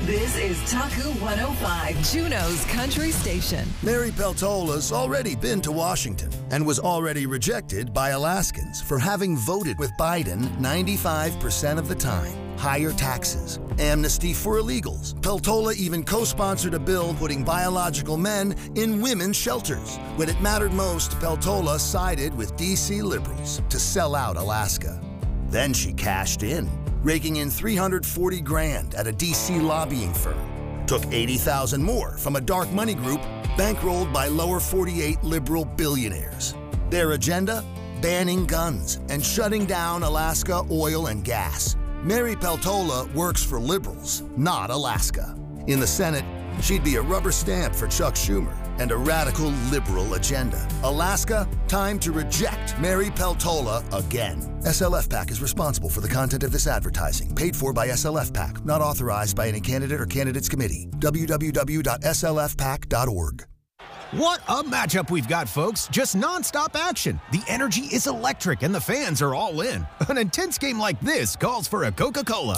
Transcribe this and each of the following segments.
This is Taku 105, Juneau's country station. Mary Peltola's already been to Washington and was already rejected by Alaskans for having voted with Biden 95% of the time. Higher taxes, amnesty for illegals. Peltola even co-sponsored a bill putting biological men in women's shelters. When it mattered most, Peltola sided with D.C. liberals to sell out Alaska. Then she cashed in, raking in $340,000 at a D.C. lobbying firm. Took $80,000 more from a dark money group bankrolled by lower 48 liberal billionaires. Their agenda? Banning guns and shutting down Alaska oil and gas. Mary Peltola works for liberals, not Alaska. In the Senate, she'd be a rubber stamp for Chuck Schumer and a radical liberal agenda. Alaska, time to reject Mary Peltola again. SLF PAC is responsible for the content of this advertising, paid for by SLF PAC, not authorized by any candidate or candidates committee. www.slfpac.org. What a matchup we've got, folks. Just nonstop action. The energy is electric and the fans are all in. An intense game like this calls for a Coca-Cola.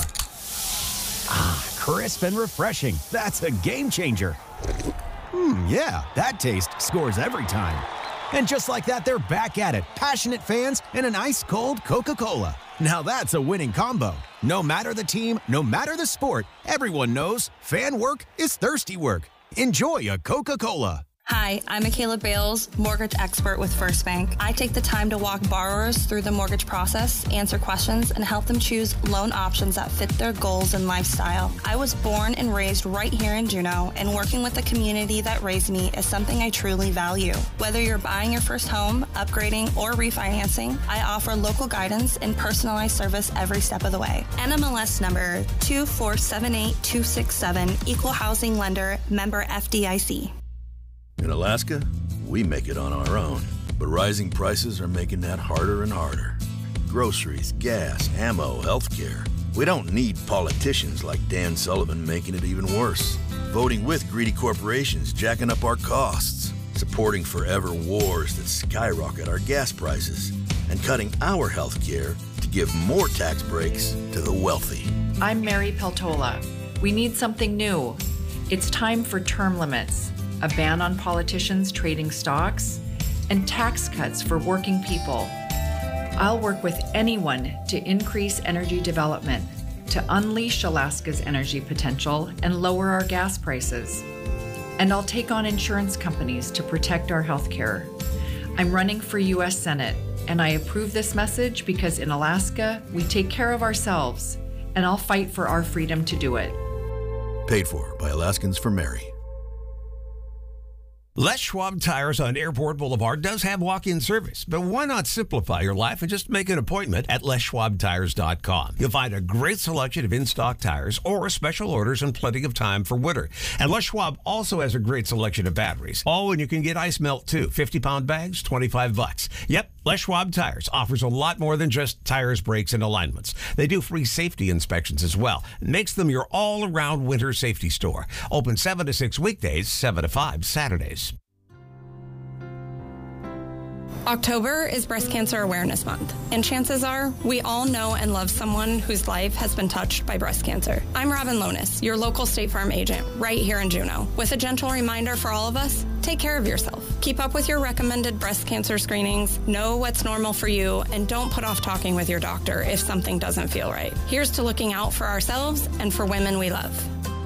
Ah, crisp and refreshing. That's a game changer. Yeah, that taste scores every time. And just like that, they're back at it. Passionate fans and an ice-cold Coca-Cola. Now that's a winning combo. No matter the team, no matter the sport, everyone knows fan work is thirsty work. Enjoy a Coca-Cola. Hi, I'm Michaela Bales, mortgage expert with First Bank. I take the time to walk borrowers through the mortgage process, answer questions, and help them choose loan options that fit their goals and lifestyle. I was born and raised right here in Juneau, and working with the community that raised me is something I truly value. Whether you're buying your first home, upgrading, or refinancing, I offer local guidance and personalized service every step of the way. NMLS number 2478267, Equal Housing Lender, member FDIC. In Alaska, we make it on our own, but rising prices are making that harder and harder. Groceries, gas, ammo, healthcare. We don't need politicians like Dan Sullivan making it even worse. Voting with greedy corporations jacking up our costs. Supporting forever wars that skyrocket our gas prices. And cutting our healthcare to give more tax breaks to the wealthy. I'm Mary Peltola. We need something new. It's time for term limits, a ban on politicians trading stocks, and tax cuts for working people. I'll work with anyone to increase energy development, to unleash Alaska's energy potential and lower our gas prices. And I'll take on insurance companies to protect our healthcare. I'm running for U.S. Senate, and I approve this message because in Alaska, we take care of ourselves, and I'll fight for our freedom to do it. Paid for by Alaskans for Mary. Les Schwab Tires on Airport Boulevard does have walk-in service, but why not simplify your life and just make an appointment at LesSchwabTires.com. You'll find a great selection of in-stock tires or special orders and plenty of time for winter. And Les Schwab also has a great selection of batteries. Oh, and you can get ice melt too. 50-pound bags, $25. Yep, Les Schwab Tires offers a lot more than just tires, brakes, and alignments. They do free safety inspections as well. It makes them your all-around winter safety store. Open 7 to 6 weekdays, 7 to 5 Saturdays. October is Breast Cancer Awareness Month, and chances are we all know and love someone whose life has been touched by breast cancer. I'm Robin Lonis, your local State Farm agent right here in Juneau, with a gentle reminder for all of us: take care of yourself. Keep up with your recommended breast cancer screenings, know what's normal for you, and don't put off talking with your doctor if something doesn't feel right. Here's to looking out for ourselves and for women we love.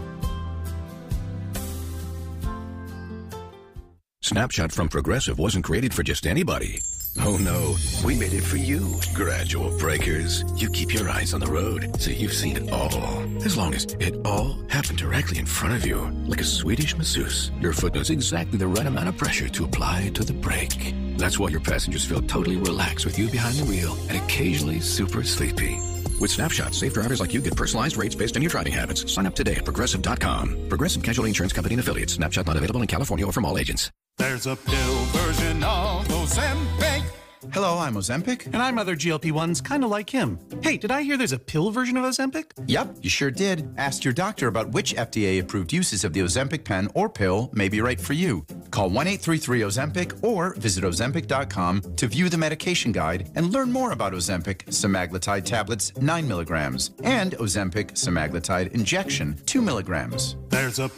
Snapshot from Progressive wasn't created for just anybody. Oh no, we made it for you. Gradual breakers. You keep your eyes on the road, so you've seen it all. As long as it all happened directly in front of you, like a Swedish masseuse, your foot knows exactly the right amount of pressure to apply to the brake. That's why your passengers feel totally relaxed with you behind the wheel and occasionally super sleepy. With Snapshot, safe drivers like you get personalized rates based on your driving habits. Sign up today at Progressive.com. Progressive Casualty Insurance Company and Affiliates. Snapshot not available in California or from all agents. There's a pill version of Ozempic. Hello, I'm Ozempic. And I'm other GLP-1s kind of like him. Hey, did I hear there's a pill version of Ozempic? Yep, you sure did. Ask your doctor about which FDA-approved uses of the Ozempic pen or pill may be right for you. Call 1-833-OZEMPIC or visit Ozempic.com to view the medication guide and learn more about Ozempic semaglutide tablets 9 milligrams and Ozempic semaglutide injection 2 milligrams. There's a